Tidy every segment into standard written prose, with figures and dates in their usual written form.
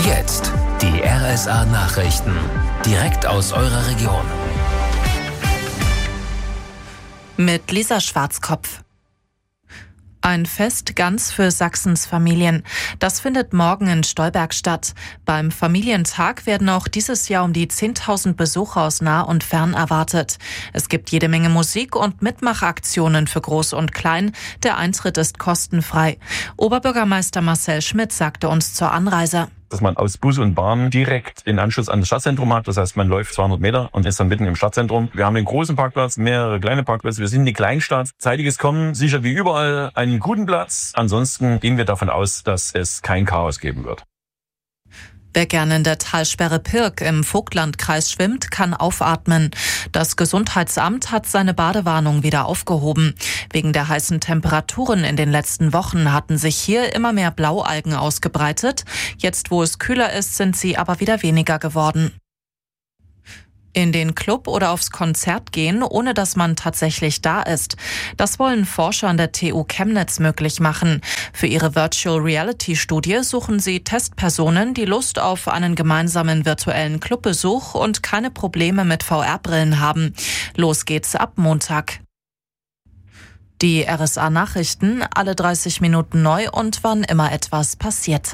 Jetzt die RSA-Nachrichten. Direkt aus eurer Region. Mit Lisa Schwarzkopf. Ein Fest ganz für Sachsens Familien. Das findet morgen in Stolberg statt. Beim Familientag werden auch dieses Jahr um die 10.000 Besucher aus nah und fern erwartet. Es gibt jede Menge Musik und Mitmachaktionen für Groß und Klein. Der Eintritt ist kostenfrei. Oberbürgermeister Marcel Schmidt sagte uns zur Anreise, dass man aus Bus und Bahn direkt den Anschluss an das Stadtzentrum hat. Das heißt, man läuft 200 Meter und ist dann mitten im Stadtzentrum. Wir haben einen großen Parkplatz, mehrere kleine Parkplätze. Wir sind eine Kleinstadt. Zeitiges Kommen, sicher wie überall einen guten Platz. Ansonsten gehen wir davon aus, dass es kein Chaos geben wird. Wer gerne in der Talsperre Pirk im Vogtlandkreis schwimmt, kann aufatmen. Das Gesundheitsamt hat seine Badewarnung wieder aufgehoben. Wegen der heißen Temperaturen in den letzten Wochen hatten sich hier immer mehr Blaualgen ausgebreitet. Jetzt, wo es kühler ist, sind sie aber wieder weniger geworden. In den Club oder aufs Konzert gehen, ohne dass man tatsächlich da ist. Das wollen Forscher an der TU Chemnitz möglich machen. Für ihre Virtual Reality Studie suchen sie Testpersonen, die Lust auf einen gemeinsamen virtuellen Clubbesuch und keine Probleme mit VR-Brillen haben. Los geht's ab Montag. Die RSA-Nachrichten, alle 30 Minuten neu und wann immer etwas passiert.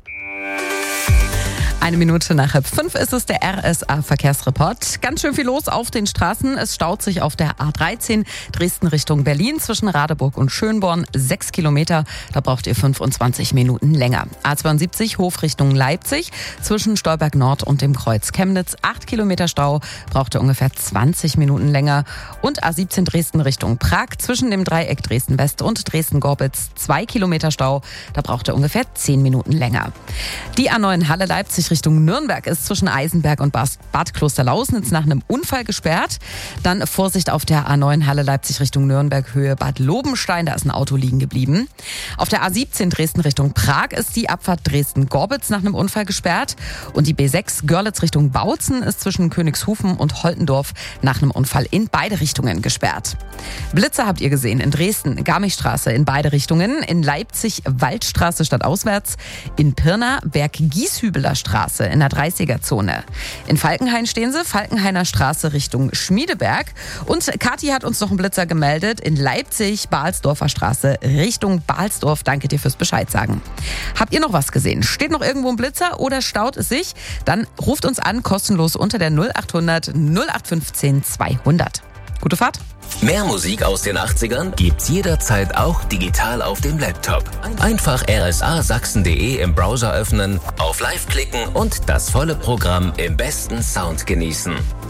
1 Minute nach 4:30 ist es, der RSA-Verkehrsreport. Ganz schön viel los auf den Straßen. Es staut sich auf der A13 Dresden Richtung Berlin zwischen Radeburg und Schönborn 6 Kilometer. Da braucht ihr 25 Minuten länger. A72 Hof Richtung Leipzig zwischen Stolberg Nord und dem Kreuz Chemnitz 8 Kilometer Stau. Braucht ihr ungefähr 20 Minuten länger. Und A17 Dresden Richtung Prag zwischen dem Dreieck Dresden West und Dresden-Gorbitz 2 Kilometer Stau. Da braucht ihr ungefähr 10 Minuten länger. Die A9 Halle Leipzig Richtung Nürnberg ist zwischen Eisenberg und Bad Klosterlausnitz nach einem Unfall gesperrt. Dann Vorsicht auf der A9 Halle Leipzig Richtung Nürnberg Höhe Bad Lobenstein, da ist ein Auto liegen geblieben. Auf der A17 Dresden Richtung Prag ist die Abfahrt Dresden-Gorbitz nach einem Unfall gesperrt. Und die B6 Görlitz Richtung Bautzen ist zwischen Königshufen und Holtendorf nach einem Unfall in beide Richtungen gesperrt. Blitzer habt ihr gesehen in Dresden, Garmichstraße in beide Richtungen, in Leipzig Waldstraße stadtauswärts, in Pirna Berg-Gieshübeler Straße in der 30er-Zone. In Falkenhain stehen sie, Falkenhainer Straße Richtung Schmiedeberg. Und Kathi hat uns noch einen Blitzer gemeldet in Leipzig, Balsdorfer Straße Richtung Balsdorf. Danke dir fürs Bescheid sagen. Habt ihr noch was gesehen? Steht noch irgendwo ein Blitzer oder staut es sich? Dann ruft uns an, kostenlos unter der 0800 0815 200. Gute Fahrt. Mehr Musik aus den 80ern gibt's jederzeit auch digital auf dem Laptop. Einfach rsasachsen.de im Browser öffnen, auf Live klicken und das volle Programm im besten Sound genießen.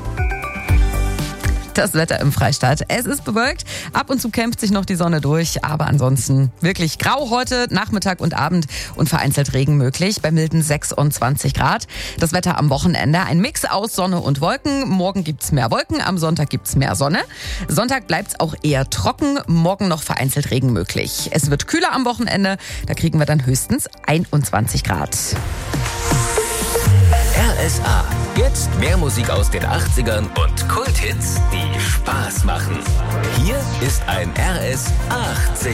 Das Wetter im Freistaat. Es ist bewölkt, ab und zu kämpft sich noch die Sonne durch, aber ansonsten wirklich grau heute, Nachmittag und Abend und vereinzelt Regen möglich bei milden 26 Grad. Das Wetter am Wochenende, ein Mix aus Sonne und Wolken. Morgen gibt's mehr Wolken, am Sonntag gibt's mehr Sonne. Sonntag bleibt's auch eher trocken, morgen noch vereinzelt Regen möglich. Es wird kühler am Wochenende, da kriegen wir dann höchstens 21 Grad. RSA. Jetzt mehr Musik aus den 80ern und Kulthits, die Spaß machen. Hier ist ein RS 80